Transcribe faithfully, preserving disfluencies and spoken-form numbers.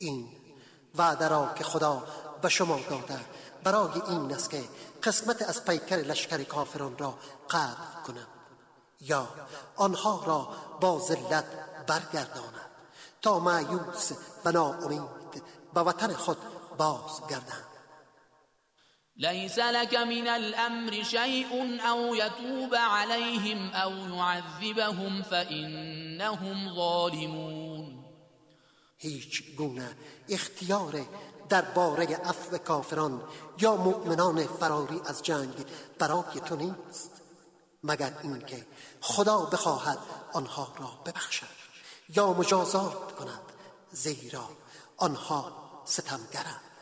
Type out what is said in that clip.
این وعده را که خدا به شما داده برای این است که قسمت از پیکر لشکر کافران را قطع کند یا آنها را با ذلت برگرداند تا مایوس و ناامید به وطن خود بازگردند. ليس لك من الأمر شيء أو يتوب عليهم أو يعذبهم فإنهم ظالمون. هیچ گونه اختیار درباره عفو کافران یا مؤمنان فراری از جنگ برای تو نیست مگر اینکه خدا بخواهد آنها را ببخشد یا مجازات کند، زیرا آنها ستمگرند.